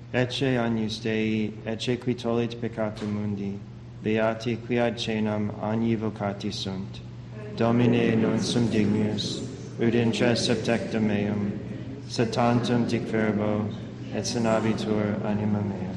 ecce agnus Dei, ecce qui tollit peccatum mundi, beati qui ad cenam agni vocati sunt. Domine non sum dignus, ut intra septecta meum, sed tantum dic verbo, et sanabitur anima mea.